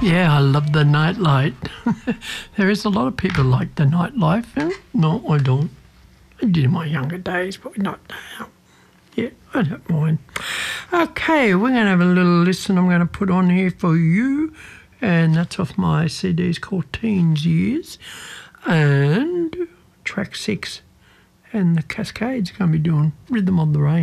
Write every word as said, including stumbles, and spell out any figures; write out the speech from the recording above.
Yeah, I love the nightlight. There is a lot of people like the nightlife. And no, I don't. I did in my younger days, but not now. Yeah, I don't mind. Okay, we're going to have a little listen I'm going to put on here for you. And that's off my C Ds called Teens Years. And track six. And the Cascades going to be doing Rhythm of the Rain.